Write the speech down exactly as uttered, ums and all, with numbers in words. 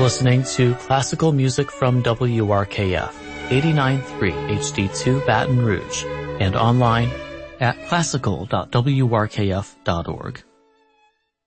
listening to classical music from W R K F, eighty-nine point three H D two Baton Rouge, and online at classical dot w r k f dot org.